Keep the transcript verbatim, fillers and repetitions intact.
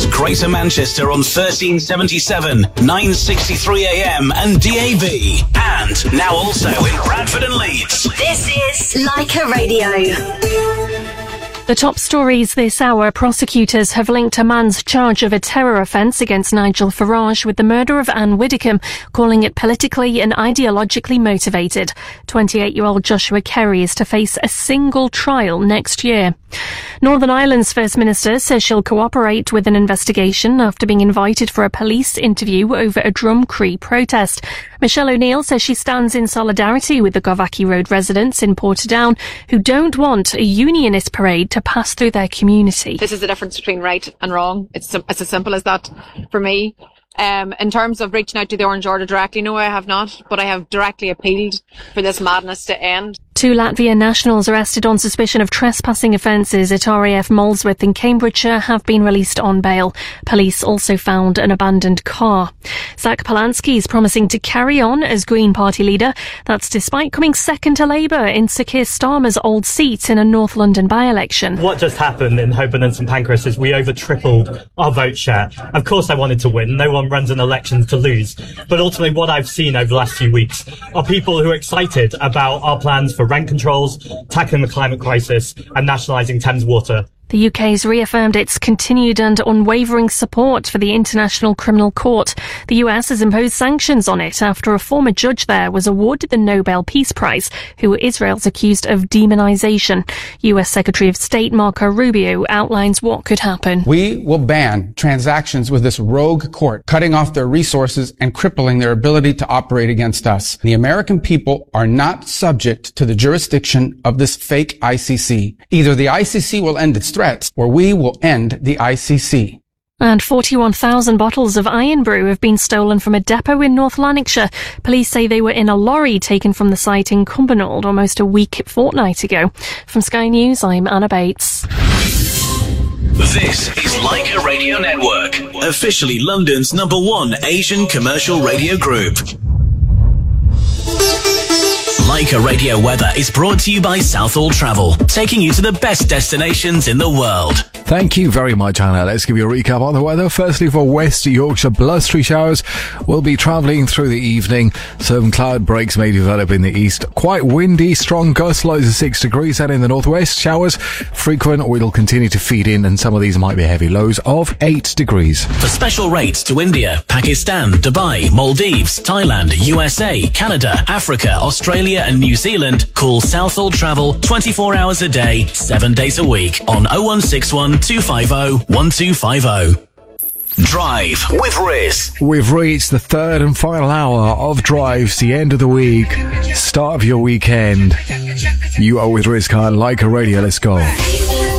across Greater Manchester on thirteen seventy-seven, nine sixty-three A M and D A B. And now also in Bradford and Leeds. This is Leica Radio. The top stories this hour. Prosecutors have linked a man's charge of a terror offence against Nigel Farage with the murder of Anne Widdecombe, calling it politically and ideologically motivated. twenty-eight-year-old Joshua Kerry is to face a single trial next year. Northern Ireland's First Minister says she'll cooperate with an investigation after being invited for a police interview over a Drumcree protest. Michelle O'Neill says she stands in solidarity with the Govaki Road residents in Portadown who don't want a unionist parade to pass through their community. This is the difference between right and wrong. It's, it's as simple as that for me. Um, in terms of reaching out to the Orange Order directly, no, I have not, but I have directly appealed for this madness to end. Two Latvian nationals arrested on suspicion of trespassing offences at R A F Molesworth in Cambridgeshire have been released on bail. Police also found an abandoned car. Zach Polanski is promising to carry on as Green Party leader. That's despite coming second to Labour in Sir Keir Starmer's old seat in a North London by-election. What just happened in Holborn and St Pancras is we over tripled our vote share. Of course I wanted to win. No one runs an election to lose. But ultimately what I've seen over the last few weeks are people who are excited about our plans for rent controls, tackling the climate crisis and nationalising Thames Water. The U K's reaffirmed its continued and unwavering support for the International Criminal Court. The U S has imposed sanctions on it after a former judge there was awarded the Nobel Peace Prize, who Israel's accused of demonization. U S Secretary of State Marco Rubio outlines what could happen. We will ban transactions with this rogue court, cutting off their resources and crippling their ability to operate against us. The American people are not subject to the jurisdiction of this fake I C C. Either the I C C will end its threats, or we will end the I C C. And forty-one thousand bottles of Iron Brew have been stolen from a depot in North Lanarkshire. Police say they were in a lorry taken from the site in Cumbernauld almost a week fortnight ago. From Sky News, I'm Anna Bates. This is Leica Radio Network, officially London's number one Asian commercial radio group. Leica Radio Weather is brought to you by Southall Travel, taking you to the best destinations in the world. Thank you very much, Anna. Let's give you a recap on the weather. Firstly, for West Yorkshire, blustery showers will be travelling through the evening. Some cloud breaks may develop in the east. Quite windy, strong gusts, lows of six degrees. And in the northwest, showers frequent will continue to feed in, and some of these might be heavy, lows of eight degrees. For special rates to India, Pakistan, Dubai, Maldives, Thailand, U S A, Canada, Africa, Australia and New Zealand, call Southall Travel twenty-four hours a day, seven days a week on oh one six one, two five oh, one two five oh. Drive with Riz. We've reached the third and final hour of Drives, the end of the week, start of your weekend. You are with Riz Khan, Leica Radio. Let's go.